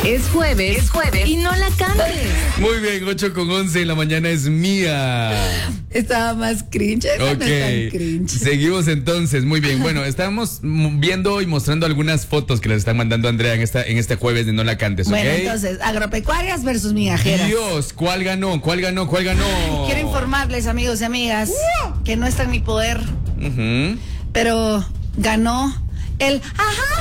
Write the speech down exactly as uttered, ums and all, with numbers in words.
Es jueves, es jueves y no la cantes. Muy bien, ocho con once en la mañana es mía. Estaba más cringe. Ok, no es tan cringe. Seguimos entonces, muy bien. Bueno, estábamos viendo y mostrando algunas fotos que les están mandando Andrea en esta en este jueves de No la cantes, ¿ok? Bueno, entonces, agropecuarias versus migajeras. Dios, ¿cuál ganó? ¿Cuál ganó? ¿Cuál ganó? Quiero informarles, amigos y amigas, uh. que no está en mi poder, uh-huh. pero ganó el ajá.